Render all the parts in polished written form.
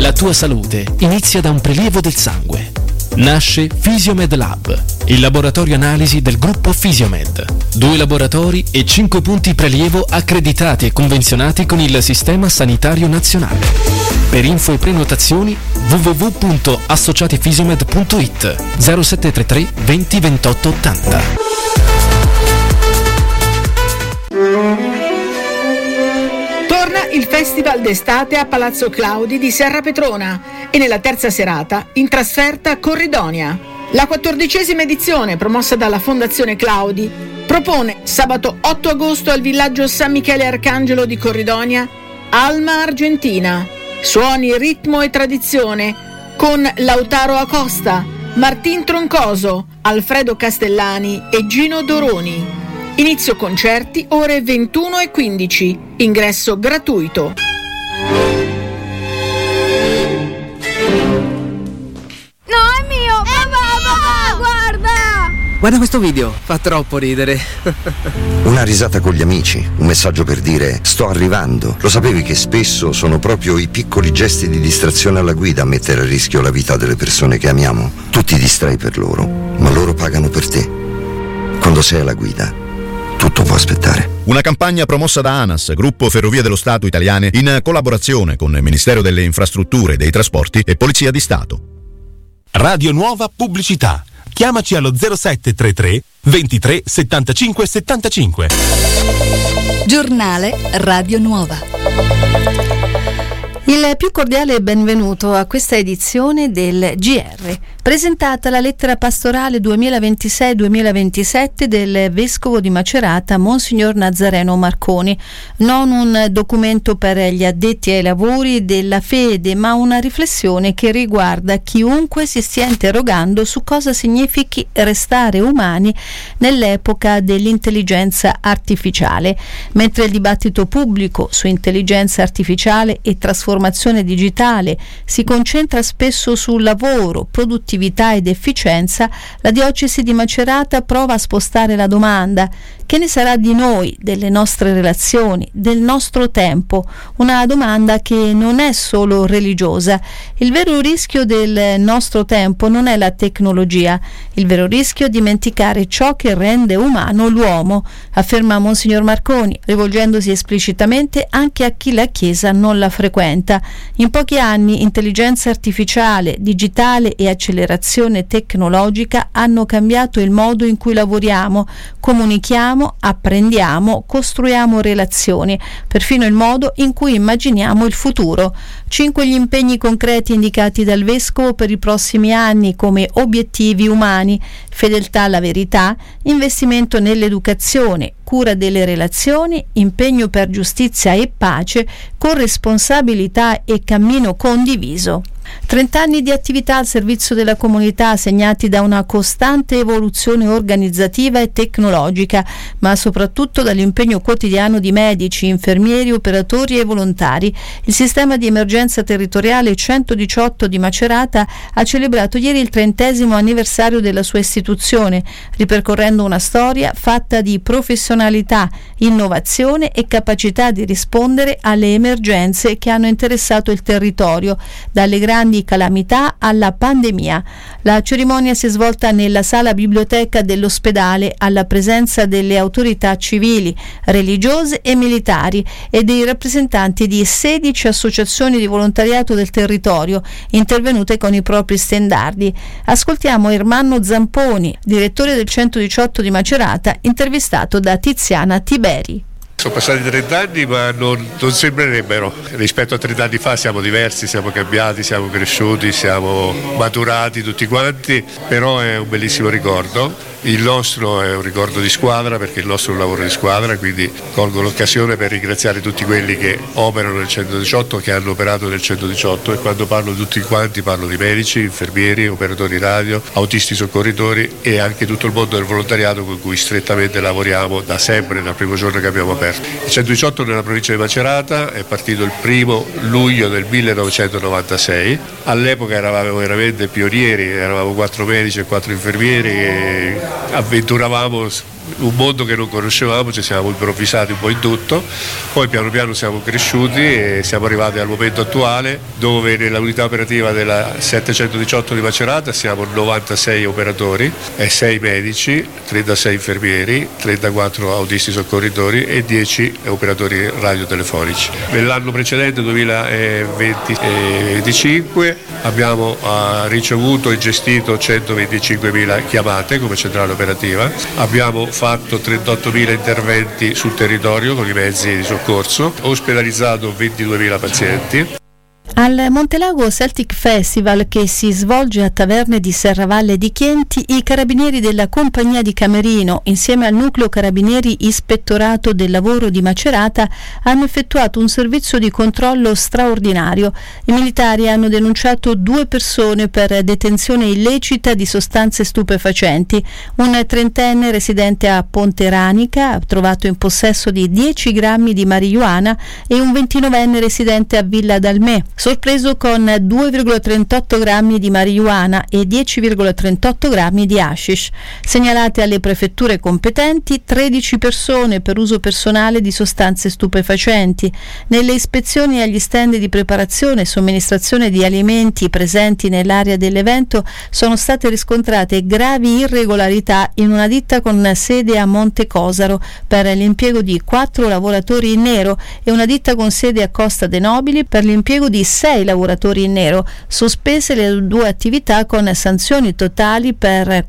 La tua salute inizia da un prelievo del sangue. Nasce Fisiomed Lab, il laboratorio analisi del gruppo Fisiomed. 2 laboratori e 5 punti prelievo accreditati e convenzionati con il Sistema Sanitario Nazionale. Per info e prenotazioni www.associatifisiomed.it 0733 20 28 80. Torna il Festival d'estate a Palazzo Claudi di Serra Petrona e nella terza serata in trasferta Corridonia. La 14ª edizione, promossa dalla Fondazione Claudi, propone sabato 8 agosto al villaggio San Michele Arcangelo di Corridonia Alma Argentina. Suoni, ritmo e tradizione con Lautaro Acosta, Martin Troncoso, Alfredo Castellani e Gino Doroni. Inizio concerti ore 21:15. Ingresso gratuito. No, è mio! Papà, guarda! Guarda questo video, fa troppo ridere. Una risata con gli amici, un messaggio per dire sto arrivando. Lo sapevi che spesso sono proprio i piccoli gesti di distrazione alla guida a mettere a rischio la vita delle persone che amiamo? Tu ti distrai per loro, ma loro pagano per te. Quando sei alla guida, tutto può aspettare. Una campagna promossa da ANAS, Gruppo Ferrovie dello Stato Italiane, in collaborazione con il Ministero delle Infrastrutture e dei Trasporti e Polizia di Stato. Radio Nuova Pubblicità. Chiamaci allo 0733 23 75 75. Giornale Radio Nuova. Il più cordiale benvenuto a questa edizione del GR. Presentata la lettera pastorale 2026-2027 del Vescovo di Macerata, Monsignor Nazareno Marconi. Non un documento per gli addetti ai lavori della fede, ma una riflessione che riguarda chiunque si stia interrogando su cosa significhi restare umani nell'epoca dell'intelligenza artificiale. Mentre il dibattito pubblico su intelligenza artificiale e trasformazione digitale si concentra spesso sul lavoro, produttività ed efficienza, la diocesi di Macerata prova a spostare la domanda: che ne sarà di noi, delle nostre relazioni, del nostro tempo? Una domanda che non è solo religiosa. Il vero rischio del nostro tempo non è la tecnologia, il vero rischio è dimenticare ciò che rende umano l'uomo, afferma Monsignor Marconi, rivolgendosi esplicitamente anche a chi la Chiesa non la frequenta. In pochi anni intelligenza artificiale, digitale e accelerazione tecnologica hanno cambiato il modo in cui lavoriamo, comunichiamo, apprendiamo, costruiamo relazioni, perfino il modo in cui immaginiamo il futuro. 5 gli impegni concreti indicati dal Vescovo per i prossimi anni come obiettivi umani: fedeltà alla verità, investimento nell'educazione, cura delle relazioni, impegno per giustizia e pace, corresponsabilità e cammino condiviso. 30 anni di attività al servizio della comunità segnati da una costante evoluzione organizzativa e tecnologica, ma soprattutto dall'impegno quotidiano di medici, infermieri, operatori e volontari. Il sistema di emergenza territoriale 118 di Macerata ha celebrato ieri il 30° anniversario della sua istituzione, ripercorrendo una storia fatta di professionalità, innovazione e capacità di rispondere alle emergenze che hanno interessato il territorio, dalle grandi calamità alla pandemia. La cerimonia si è svolta nella sala biblioteca dell'ospedale alla presenza delle autorità civili, religiose e militari e dei rappresentanti di 16 associazioni di volontariato del territorio intervenute con i propri stendardi. Ascoltiamo Ermanno Zamponi, direttore del 118 di Macerata, intervistato da Tiziana Tiberi. Sono passati 30 anni ma non sembrerebbero. Rispetto a 30 anni fa siamo diversi, siamo cambiati, siamo cresciuti, siamo maturati tutti quanti, però è un bellissimo ricordo. Il nostro è un ricordo di squadra, perché il nostro è un lavoro di squadra, quindi colgo l'occasione per ringraziare tutti quelli che operano nel 118, che hanno operato nel 118, e quando parlo di tutti quanti parlo di medici, infermieri, operatori radio, autisti soccorritori e anche tutto il mondo del volontariato con cui strettamente lavoriamo da sempre, dal primo giorno che abbiamo aperto. Il 118 nella provincia di Macerata è partito il 1° luglio del 1996, all'epoca eravamo veramente pionieri, eravamo 4 medici e 4 infermieri e avventuravamo un mondo che non conoscevamo, ci siamo improvvisati un po' in tutto, poi piano piano siamo cresciuti e siamo arrivati al momento attuale dove nella unità operativa della 718 di Macerata siamo 96 operatori e 6 medici, 36 infermieri, 34 autisti soccorritori e 10 operatori radiotelefonici. Nell'anno precedente, 2025, abbiamo ricevuto e gestito 125.000 chiamate come centrale operativa, abbiamo fatto 38.000 interventi sul territorio con i mezzi di soccorso, ospedalizzato 22.000 pazienti. Al Montelago Celtic Festival, che si svolge a Taverne di Serravalle di Chienti, i carabinieri della compagnia di Camerino, insieme al nucleo carabinieri Ispettorato del Lavoro di Macerata, hanno effettuato un servizio di controllo straordinario. I militari hanno denunciato 2 persone per detenzione illecita di sostanze stupefacenti. Un 30enne residente a Ponte Ranica, trovato in possesso di 10 grammi di marijuana, e un 29enne residente a Villa Dalmè, sorpreso con 2,38 grammi di marijuana e 10,38 grammi di hashish. Segnalate alle prefetture competenti 13 persone per uso personale di sostanze stupefacenti. Nelle ispezioni agli stand di preparazione e somministrazione di alimenti presenti nell'area dell'evento sono state riscontrate gravi irregolarità in una ditta con sede a Monte Cosaro per l'impiego di 4 lavoratori in nero e una ditta con sede a Costa dei Nobili per l'impiego di 6 lavoratori in nero, sospese le 2 attività con sanzioni totali per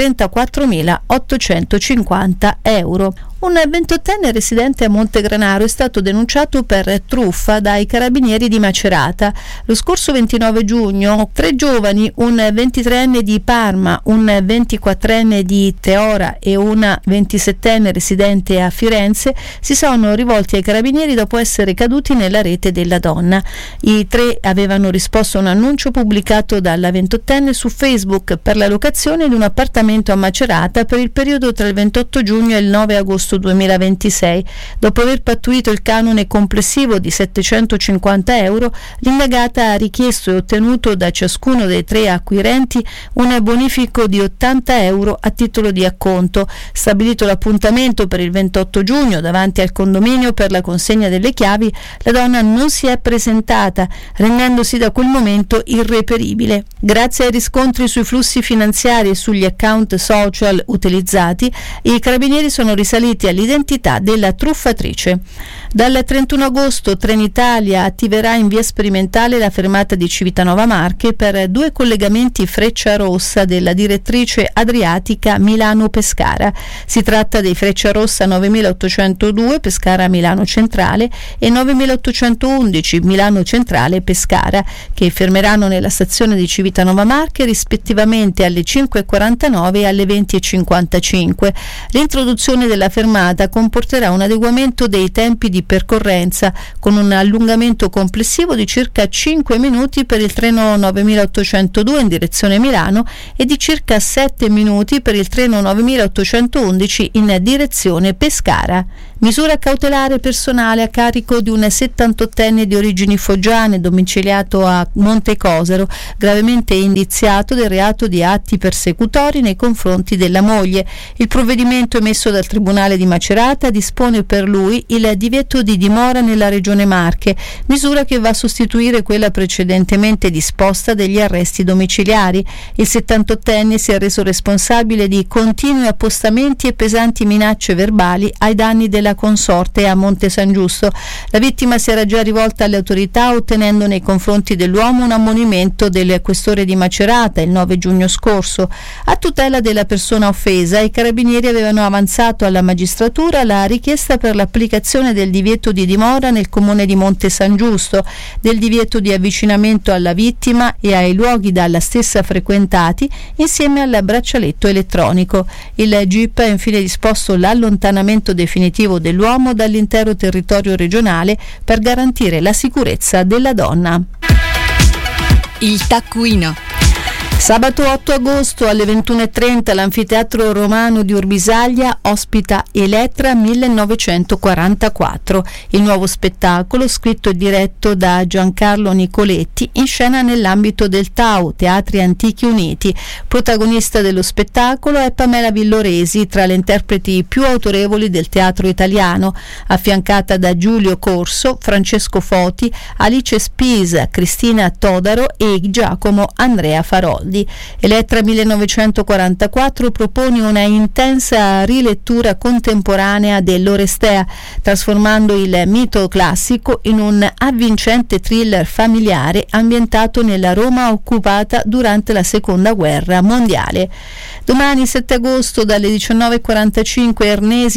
34.850 euro. Un 28enne residente a Montegranaro è stato denunciato per truffa dai carabinieri di Macerata. Lo scorso 29 giugno 3 giovani, un 23enne di Parma, un 24enne di Teora e una 27enne residente a Firenze, si sono rivolti ai carabinieri dopo essere caduti nella rete della donna. I 3 avevano risposto a un annuncio pubblicato dalla 28enne su Facebook per la locazione di un appartamento a Macerata per il periodo tra il 28 giugno e il 9 agosto 2026. Dopo aver pattuito il canone complessivo di 750 euro, l'indagata ha richiesto e ottenuto da ciascuno dei 3 acquirenti un bonifico di 80 euro a titolo di acconto. Stabilito l'appuntamento per il 28 giugno davanti al condominio per la consegna delle chiavi, la donna non si è presentata, rendendosi da quel momento irreperibile. Grazie ai riscontri sui flussi finanziari e sugli account social utilizzati, i carabinieri sono risaliti all'identità della truffatrice. Dal 31 agosto Trenitalia attiverà in via sperimentale la fermata di Civitanova Marche per 2 collegamenti Frecciarossa della direttrice adriatica Milano-Pescara. Si tratta dei Frecciarossa 9802 Pescara-Milano Centrale e 9811 Milano Centrale-Pescara, che fermeranno nella stazione di Civitanova Marche rispettivamente alle 5:49 e alle 20:55. L'introduzione della fermata comporterà un adeguamento dei tempi di percorrenza, con un allungamento complessivo di circa 5 minuti per il treno 9802 in direzione Milano e di circa 7 minuti per il treno 9811 in direzione Pescara. Misura cautelare personale a carico di un 78enne di origini foggiane domiciliato a Monte Cosaro, gravemente indiziato del reato di atti persecutori nei confronti della moglie. Il provvedimento emesso dal Tribunale di Macerata dispone per lui il divieto di dimora nella Regione Marche, misura che va a sostituire quella precedentemente disposta degli arresti domiciliari. Il 78enne si è reso responsabile di continui appostamenti e pesanti minacce verbali ai danni della consorte a Monte San Giusto. La vittima si era già rivolta alle autorità ottenendo nei confronti dell'uomo un ammonimento del questore di Macerata il 9 giugno scorso. A tutela della persona offesa, i carabinieri avevano avanzato alla magistratura la richiesta per l'applicazione del divieto di dimora nel comune di Monte San Giusto, del divieto di avvicinamento alla vittima e ai luoghi dalla stessa frequentati, insieme al braccialetto elettronico. Il GIP ha infine disposto l'allontanamento definitivo dell'uomo dall'intero territorio regionale per garantire la sicurezza della donna. Il taccuino. Sabato 8 agosto alle 21:30 l'Anfiteatro Romano di Urbisaglia ospita Elettra 1944, il nuovo spettacolo scritto e diretto da Giancarlo Nicoletti, in scena nell'ambito del TAU, Teatri Antichi Uniti. Protagonista dello spettacolo è Pamela Villoresi, tra le interpreti più autorevoli del teatro italiano, affiancata da Giulio Corso, Francesco Foti, Alice Spisa, Cristina Todaro e Giacomo Andrea Faroldi. Elettra 1944 propone una intensa rilettura contemporanea dell'Orestea, trasformando il mito classico in un avvincente thriller familiare ambientato nella Roma occupata durante la Seconda Guerra Mondiale. Domani 7 agosto dalle 19:45 Ernesi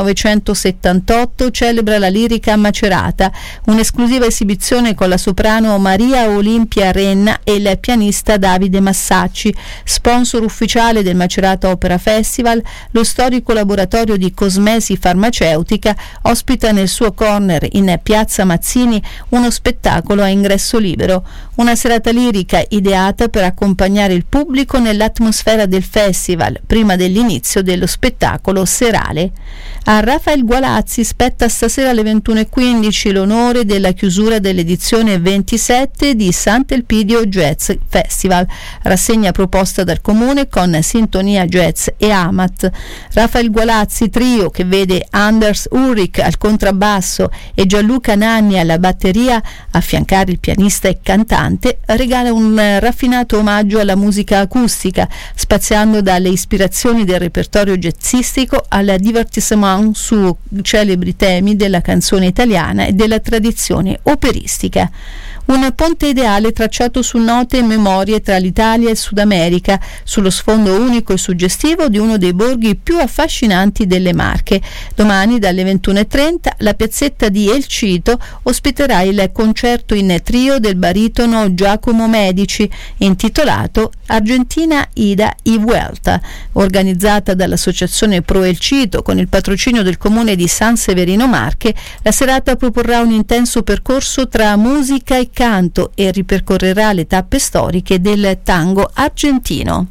1978 celebra la lirica Macerata, un'esclusiva esibizione con la soprano Maria Olimpia Renna e il pianista Davide Massacci. Sponsor ufficiale del Macerata Opera Festival, lo storico laboratorio di cosmesi farmaceutica ospita nel suo corner in Piazza Mazzini uno spettacolo a ingresso libero, una serata lirica ideata per accompagnare il pubblico nell'atmosfera del festival prima dell'inizio dello spettacolo serale. A Rafael Gualazzi spetta stasera alle 21:15 l'onore della chiusura dell'edizione 27 di Sant'Elpidio Jazz Festival, rassegna proposta dal Comune con Sintonia Jazz e Amat. Rafael Gualazzi Trio, che vede Anders Ulrich al contrabbasso e Gianluca Nanni alla batteria, affiancare il pianista e cantante, regala un raffinato omaggio alla musica acustica, spaziando dalle ispirazioni del repertorio jazzistico al divertissement su celebri temi della canzone italiana e della tradizione operistica. Un ponte ideale tracciato su note e memorie tra l'Italia e il Sud America, sullo sfondo unico e suggestivo di uno dei borghi più affascinanti delle Marche. Domani dalle 21:30 la piazzetta di El Cito ospiterà il concerto in trio del baritono Giacomo Medici, intitolato Argentina Ida y Vuelta, organizzata dall'associazione Pro El Cito con il patrocinio del comune di San Severino Marche. La serata proporrà un intenso percorso tra musica e canto e ripercorrerà le tappe storiche del tango argentino.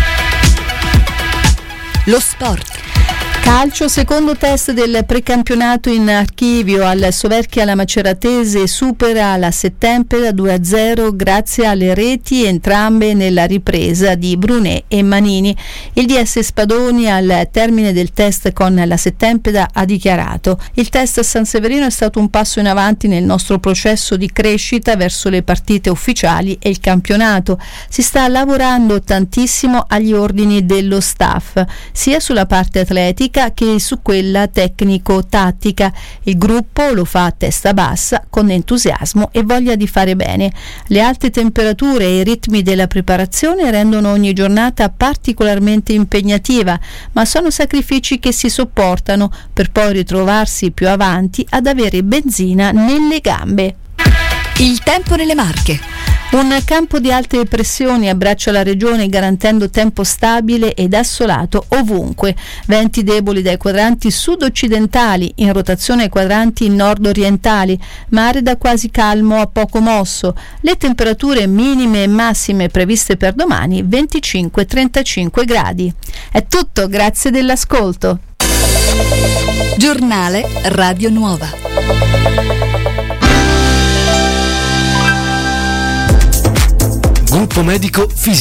Lo sport. Calcio, secondo test del precampionato in archivio. Al Soverchia la Maceratese supera la Settempeda 2-0 grazie alle reti entrambe nella ripresa di Brunet e Manini. Il DS Spadoni al termine del test con la Settempeda ha dichiarato: il test a San Severino è stato un passo in avanti nel nostro processo di crescita verso le partite ufficiali e il campionato. Si sta lavorando tantissimo agli ordini dello staff, sia sulla parte atletica che su quella tecnico-tattica. Il gruppo lo fa a testa bassa, con entusiasmo e voglia di fare bene. Le alte temperature e i ritmi della preparazione rendono ogni giornata particolarmente impegnativa, ma sono sacrifici che si sopportano per poi ritrovarsi più avanti ad avere benzina nelle gambe. Il tempo nelle Marche. Un campo di alte pressioni abbraccia la regione garantendo tempo stabile ed assolato ovunque. Venti deboli dai quadranti sud-occidentali, in rotazione ai quadranti nord-orientali, mare da quasi calmo a poco mosso. Le temperature minime e massime previste per domani 25-35 gradi. È tutto, grazie dell'ascolto. Giornale Radio Nuova. Gruppo Medico